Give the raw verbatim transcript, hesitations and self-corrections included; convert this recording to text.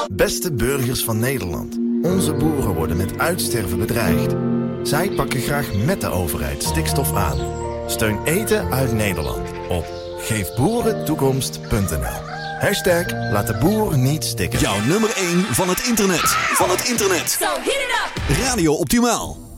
Beste burgers van Nederland. Onze boeren worden met uitsterven bedreigd. Zij pakken graag met de overheid stikstof aan. Steun eten uit Nederland op geef boeren toekomst punt n l. Hashtag laat de boer niet stikken. Jouw nummer één van het internet. Van het internet. So hit it up. Radio Optimaal.